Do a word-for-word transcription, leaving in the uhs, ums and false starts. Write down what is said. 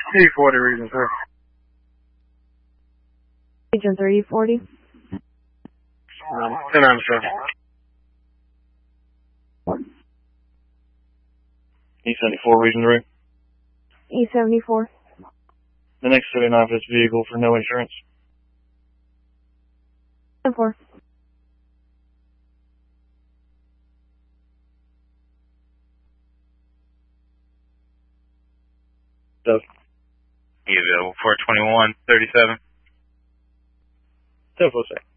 E forty, Region three. Region three, E forty. Um, ten ninety-seven. E seventy-four, Region three. E seventy-four. The next seventy-nine for this vehicle for no insurance. ten four. Doug. You available four twenty-one thirty-seven. ten four six.